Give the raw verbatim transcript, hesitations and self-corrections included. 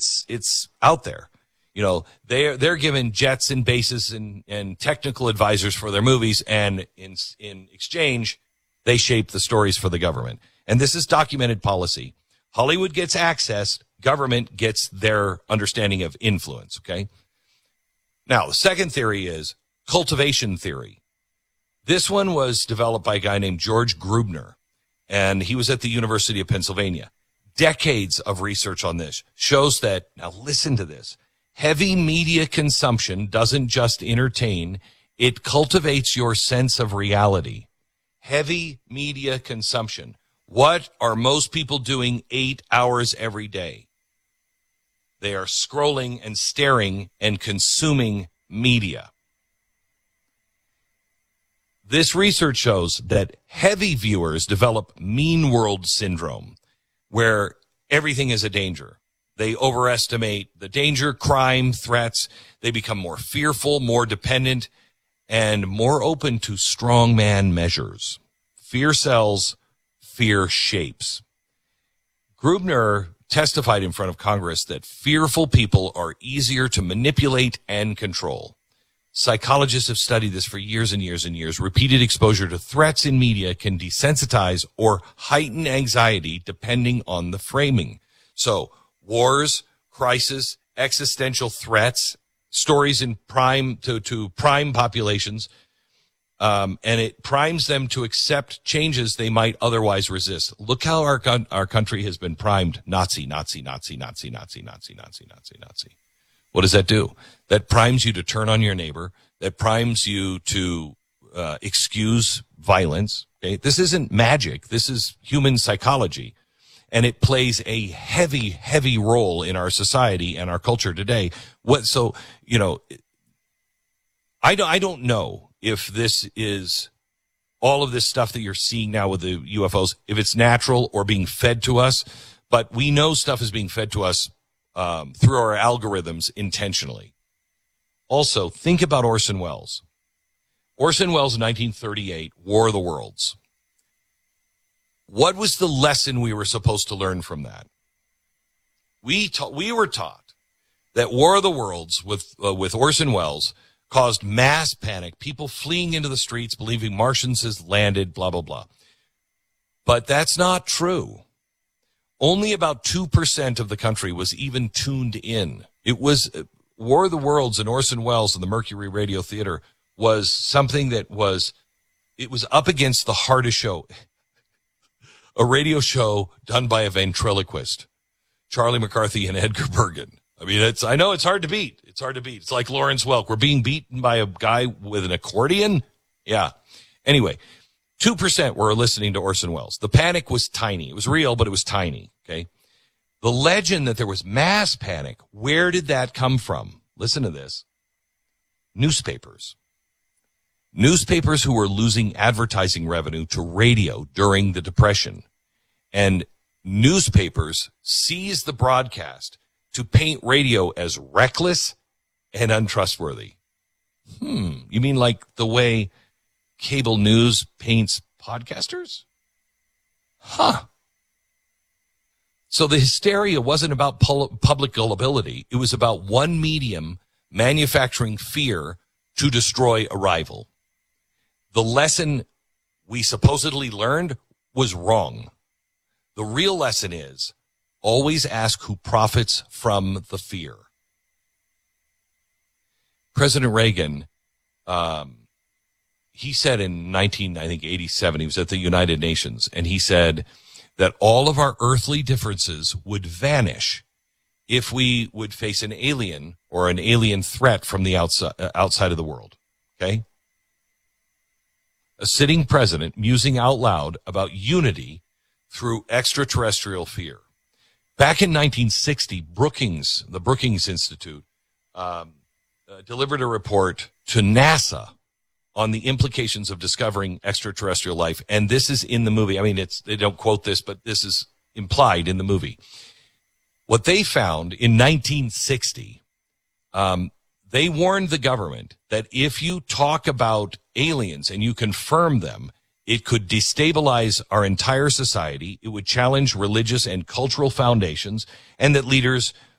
it's it's out there. You know, they're they're given jets and bases and, and technical advisors for their movies, and in in exchange, they shape the stories for the government. And this is documented policy. Hollywood gets access, government gets their understanding of influence, okay? Now, the second theory is cultivation theory. This one was developed by a guy named George Grubner, and he was at the University of Pennsylvania. Decades of research on this shows that, now listen to this, heavy media consumption doesn't just entertain, it cultivates your sense of reality. Heavy media consumption. What are most people doing eight hours every day? They are scrolling and staring and consuming media. This research shows that heavy viewers develop mean world syndrome, where everything is a danger. They overestimate the danger, crime, threats. They become more fearful, more dependent, and more open to strongman measures. Fear sells, fear shapes. Grubner testified in front of Congress that fearful people are easier to manipulate and control. Psychologists have studied this for years and years and years. Repeated exposure to threats in media can desensitize or heighten anxiety depending on the framing. So, wars, crisis, existential threats, stories in prime to, to prime populations, um, and it primes them to accept changes they might otherwise resist. Look how our our country has been primed. Nazi, Nazi, Nazi, Nazi, Nazi, Nazi, Nazi, Nazi, Nazi. What does that do? That primes you to turn on your neighbor. That primes you to uh, excuse violence. Okay? This isn't magic. This is human psychology. And it plays a heavy, heavy role in our society and our culture today. What? So, you know, I don't, I don't know if this is all of this stuff that you're seeing now with the U F Os, if it's natural or being fed to us, but we know stuff is being fed to us um, through our algorithms intentionally. Also, think about Orson Welles. Orson Welles, nineteen thirty-eight, War of the Worlds. What was the lesson we were supposed to learn from that? We ta- we were taught that War of the Worlds with uh, with Orson Welles caused mass panic, people fleeing into the streets, believing Martians has landed, blah, blah, blah. But that's not true. Only about two percent of the country was even tuned in. It was uh, War of the Worlds and Orson Welles and the Mercury Radio Theater was something that was, it was up against the hardest show. A radio show done by a ventriloquist, Charlie McCarthy and Edgar Bergen. I mean, it's, I know it's hard to beat. It's hard to beat. It's like Lawrence Welk. We're being beaten by a guy with an accordion. Yeah. Anyway, two percent were listening to Orson Welles. The panic was tiny. It was real, but it was tiny. Okay. The legend that there was mass panic, where did that come from? Listen to this. Newspapers. Newspapers who were losing advertising revenue to radio during the Depression. And newspapers seized the broadcast to paint radio as reckless and untrustworthy. Hmm. You mean like the way cable news paints podcasters? Huh. So the hysteria wasn't about public gullibility. It was about one medium manufacturing fear to destroy a rival. The lesson we supposedly learned was wrong. The real lesson is always ask who profits from the fear. President Reagan, um, he said in nineteen, I think eighty-seven, he was at the United Nations, and he said that all of our earthly differences would vanish if we would face an alien or an alien threat from the outside, uh, outside of the world. Okay? A sitting president musing out loud about unity through extraterrestrial fear. Back in nineteen sixty, Brookings, the Brookings Institute, um, uh, delivered a report to NASA on the implications of discovering extraterrestrial life. And this is in the movie. I mean, it's, they don't quote this, but this is implied in the movie. What they found in nineteen sixty, um, they warned the government that if you talk about aliens and you confirm them, it could destabilize our entire society. It would challenge religious and cultural foundations, and that leaders